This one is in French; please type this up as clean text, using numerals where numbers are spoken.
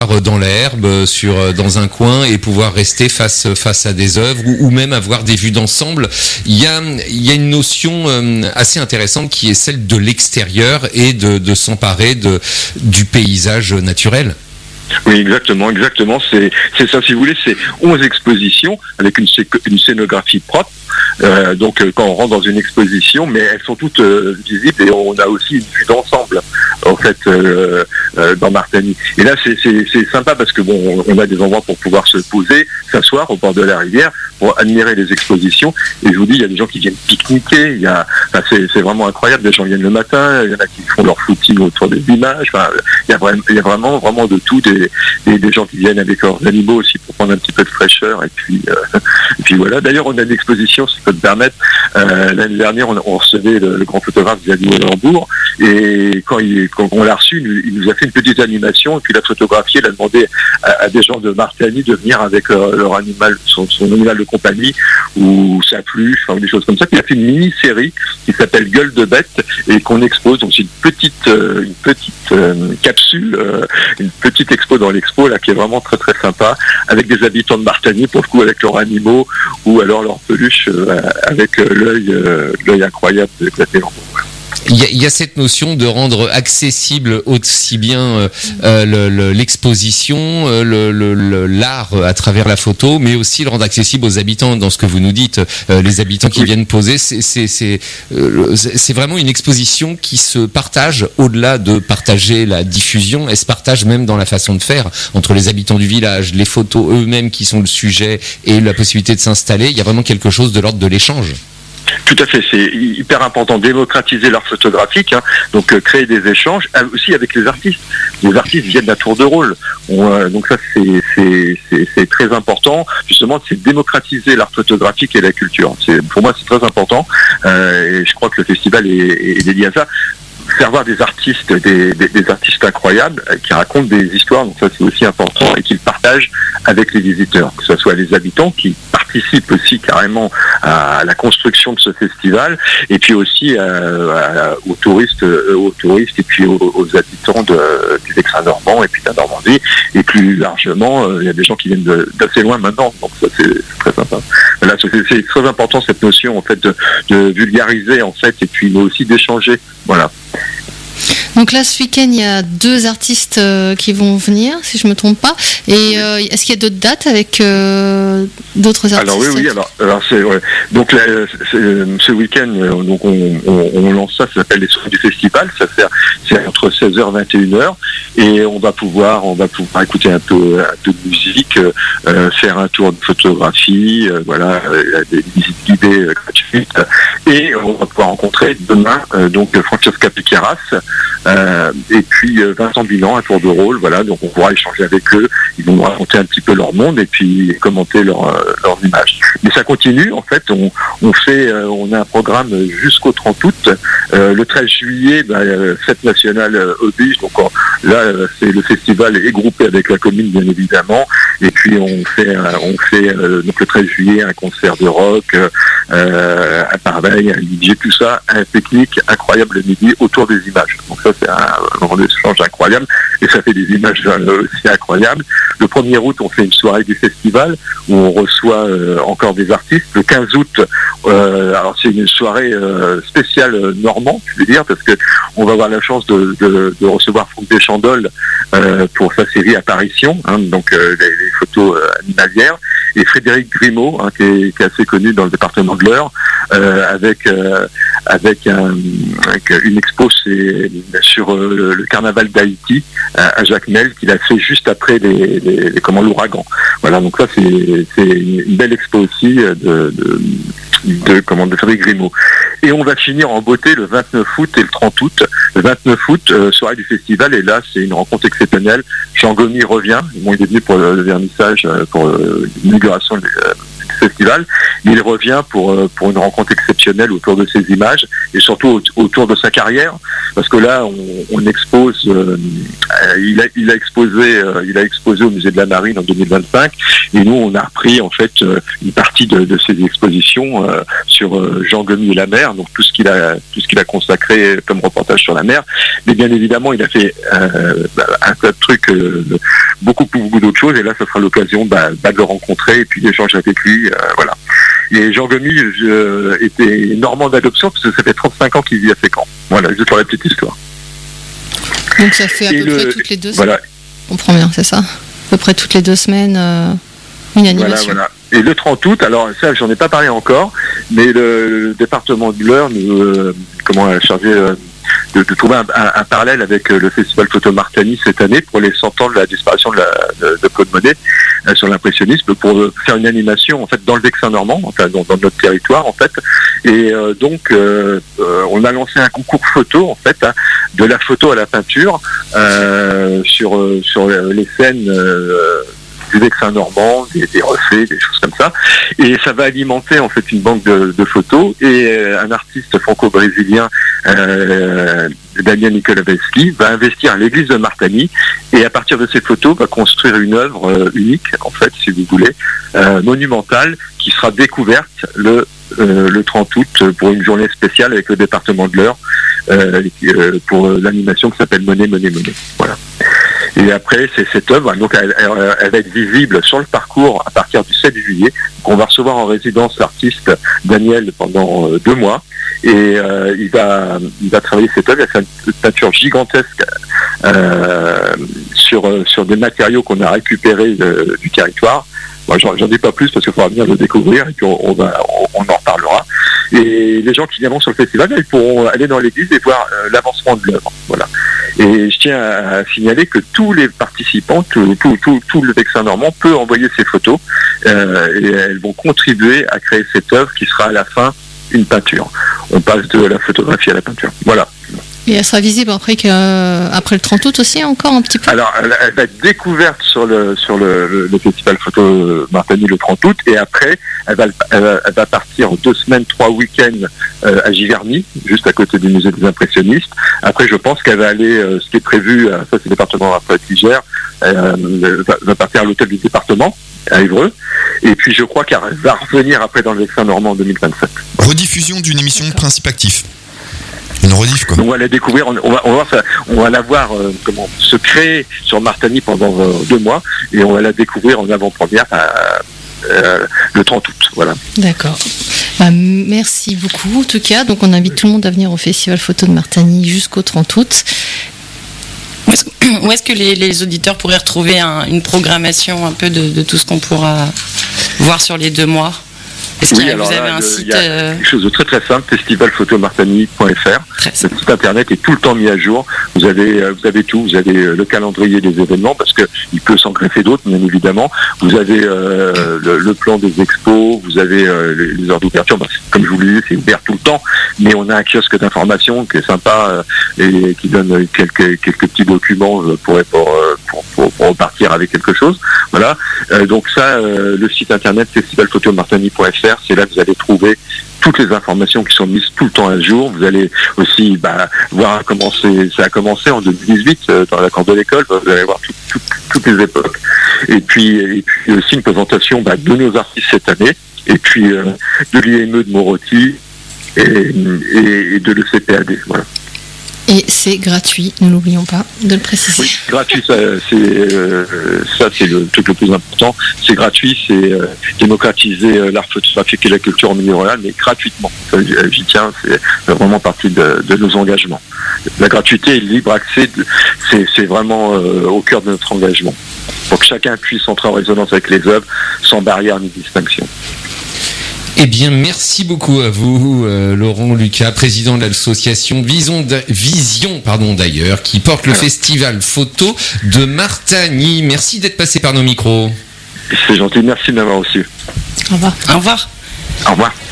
dans l'herbe, dans un coin et pouvoir rester face à des œuvres ou même avoir des vues d'ensemble. Il y a une notion assez intéressante qui est celle de l'extérieur et de s'emparer du paysage naturel. Oui, exactement. C'est ça, si vous voulez, c'est 11 expositions avec une scénographie propre. Donc quand on rentre dans une exposition, mais elles sont toutes visibles et on a aussi une vue d'ensemble en fait dans Martani. Et là c'est sympa parce que bon, on a des endroits pour pouvoir se poser, s'asseoir au bord de la rivière pour admirer les expositions. Et je vous dis, il y a des gens qui viennent pique-niquer. C'est vraiment incroyable. Des gens viennent le matin, il y en a qui font leur footing autour des images. Enfin, il y a vraiment de tout. Des gens qui viennent avec leurs animaux aussi pour prendre un petit peu de fraîcheur. Et puis voilà. D'ailleurs, on a une exposition, si je peux te permettre. L'année dernière, on recevait le grand photographe Xavier Lambourg. Et quand on l'a reçu, il nous a fait une petite animation. Et puis la photographié, il a demandé à des gens de Martani de venir avec leur animal, son animal de compagnie ou sa pluche, enfin, des choses comme ça. Puis il a fait une mini-série qui s'appelle Gueule de bête et qu'on expose. Donc c'est une petite capsule, une petite expo dans l'expo là qui est vraiment très très sympa avec des habitants de Martani pour le coup avec leurs animaux ou alors leurs peluches avec l'œil incroyable de Xavier Lambourg. Il y a cette notion de rendre accessible aussi bien l'exposition, l'art à travers la photo, mais aussi le rendre accessible aux habitants. Dans ce que vous nous dites, les habitants qui viennent poser, c'est vraiment une exposition qui se partage au-delà de partager la diffusion. Elle se partage même dans la façon de faire entre les habitants du village, les photos eux-mêmes qui sont le sujet et la possibilité de s'installer. Il y a vraiment quelque chose de l'ordre de l'échange. Tout à fait, c'est hyper important, démocratiser l'art photographique, donc créer des échanges aussi avec les artistes. Les artistes viennent à tour de rôle, donc ça c'est très important. Justement, c'est démocratiser l'art photographique et la culture. Pour moi, c'est très important, et je crois que le festival est dédié à ça. Faire voir des artistes, des artistes incroyables qui racontent des histoires, donc ça c'est aussi important, et qu'ils partagent avec les visiteurs, que ce soit les habitants qui participent aussi carrément à la construction de ce festival, et puis aussi aux touristes et puis aux habitants du Vexin normand et puis de la Normandie, et plus largement il y a des gens qui viennent d'assez loin maintenant, donc ça c'est très sympa. Là, c'est très important cette notion en fait de vulgariser en fait, et puis mais aussi d'échanger, voilà. Donc là, ce week-end, il y a 2 artistes qui vont venir, si je ne me trompe pas. Et est-ce qu'il y a d'autres dates avec d'autres artistes? Alors oui. Alors c'est ouais. Donc là, ce week-end, donc on lance ça s'appelle les soirées du festival. C'est entre 16h et 21h, et on va pouvoir écouter un peu de musique, faire un tour de photographie, voilà, des visites guidées gratuites, et on va pouvoir rencontrer demain donc Francesca Piqueras. Et puis Vincent Bilan à tour de rôle, voilà, donc on pourra échanger avec eux, ils vont nous raconter un petit peu leur monde et puis commenter leurs images. Mais ça continue, en fait, on a un programme jusqu'au 30 août, le 13 juillet, fête nationale oblige, donc là c'est le festival est groupé avec la commune bien évidemment, et puis on fait donc le 13 juillet un concert de rock, un pareil, un DJ, tout ça, un pique-nique incroyable le midi autour des images. Donc ça c'est un moment d'échange incroyable et ça fait des images aussi incroyables. Le 1er août on fait une soirée du festival où on reçoit encore des artistes. Le 15 août, alors c'est une soirée spéciale normand, je veux dire, parce que on va avoir la chance de recevoir Franck Deschandolle pour sa série Apparition, donc les photos animalières, et Frédéric Grimaud, qui est assez connu dans le département de l'Eure, avec une expo sur le carnaval d'Haïti à Jacmel qu'il a fait juste après l'ouragan. Voilà, donc ça c'est une belle expo aussi de Frédéric Grimaud. Et on va finir en beauté le 29 août et le 30 août. Le 29 août, soirée du festival, et là c'est une rencontre exceptionnelle. Jean Gomy revient, il est venu pour le vernissage, pour l'inauguration du festival. Il revient pour une rencontre exceptionnelle autour de ces images. et surtout autour de sa carrière, parce que là on expose, il a exposé au musée de la Marine en 2025, et nous on a repris en fait une partie de ses expositions sur Jean Gomy et la mer, donc tout ce qu'il a consacré comme reportage sur la mer. Mais bien évidemment il a fait un tas de trucs, beaucoup d'autres choses, et là ça sera l'occasion de le rencontrer et puis d'échanger avec lui, voilà. Et Jean Gomy était normand d'adoption parce que ça fait 35 ans qu'il vit à Fécamp. Voilà, juste pour la petite histoire. Donc ça fait à peu près toutes les 2 semaines. Voilà. On comprend bien, c'est ça. À peu près toutes les 2 semaines, une animation. Voilà. Et le 30 août, alors ça j'en ai pas parlé encore, mais le département de l'Eure a chargé de trouver un parallèle avec le festival Photo Martani cette année pour les 100 ans de la disparition de Claude Monet sur l'impressionnisme, pour faire une animation en fait dans le Vexin normand, enfin dans notre territoire en fait. Et donc on a lancé un concours photo en fait, de la photo à la peinture sur les scènes du Vexin normand, des reflets, des choses comme ça, et ça va alimenter en fait une banque de photos, et un artiste franco-brésilien, Daniel Nicolaveski, va investir à l'église de Martani, et à partir de ces photos va construire une œuvre unique en fait, si vous voulez, monumentale, qui sera découverte le 30 août pour une journée spéciale avec le département de l'Eure, pour l'animation qui s'appelle Monet. Voilà. Et après, c'est cette œuvre, donc elle va être visible sur le parcours à partir du 7 juillet. Donc on va recevoir en résidence l'artiste Daniel pendant 2 mois, et il va travailler cette œuvre. Il va faire une peinture gigantesque sur des matériaux qu'on a récupérés du territoire. Moi, j'en dis pas plus parce qu'il faudra venir le découvrir, et puis on en reparlera. Et les gens qui viendront sur le festival, ils pourront aller dans l'église et voir l'avancement de l'œuvre. Voilà. Et je tiens à signaler que tous les participants, tout le Vexin normand peut envoyer ses photos, et elles vont contribuer à créer cette œuvre qui sera à la fin une peinture. On passe de la photographie à la peinture. Voilà. Et elle sera visible après le 30 août aussi, encore un petit peu. Alors, elle va être découverte sur le festival Photo Martani le 30 août, et après, elle va partir 2 semaines, 3 week-ends à Giverny, juste à côté du musée des impressionnistes. Après, je pense qu'elle va aller, ce qui est prévu, ça c'est le département qui gère, va partir à l'hôtel du département, à Évreux. Et puis, je crois qu'elle va revenir après dans le Vexin normand en 2027. Rediffusion d'une émission de Principe Actif. Une rediff, quoi. Donc on va la découvrir, on va la voir se créer sur Martani pendant 2 mois, et on va la découvrir en avant-première le 30 août. Voilà. D'accord. Merci beaucoup en tout cas. Donc on invite tout le monde à venir au Festival Photo de Martani jusqu'au 30 août. Où est-ce que les auditeurs pourraient retrouver une programmation un peu de tout ce qu'on pourra voir sur les 2 mois ? Est-ce que vous avez un site? Il y a quelque chose de très très simple, festivalphotomartani.fr. Le site internet est tout le temps mis à jour. Vous avez tout. Vous avez le calendrier des événements, parce que il peut s'en greffer d'autres, bien évidemment. Vous avez le plan des expos. Vous avez les heures d'ouverture. Comme je vous le disais, c'est ouvert tout le temps. Mais on a un kiosque d'information qui est sympa et qui donne quelques petits documents pour repartir avec quelque chose. Voilà. Donc ça, le site internet festivalphotomartani.fr. C'est là que vous allez trouver toutes les informations qui sont mises tout le temps à jour. Vous allez aussi voir comment ça a commencé en 2018 dans la cour de l'école. Vous allez voir toutes les époques. Et puis aussi une présentation de nos artistes cette année, et puis de l'IME de Morotti et de l'ECPAD. Voilà. Et c'est gratuit, ne l'oublions pas de le préciser. Oui, gratuit, ça c'est le truc le plus important. C'est gratuit, c'est démocratiser l'art photographique et la culture en milieu rural, mais gratuitement. J'y tiens, c'est vraiment partie de nos engagements. La gratuité et le libre accès, c'est vraiment au cœur de notre engagement. Pour que chacun puisse entrer en résonance avec les œuvres sans barrière ni distinction. Eh bien, merci beaucoup à vous, Laurent Lucas, président de l'association Vision d'ailleurs, qui porte le festival photo de Martani. Merci d'être passé par nos micros. C'est gentil, merci de m'avoir reçu. Au revoir. Au revoir. Au revoir.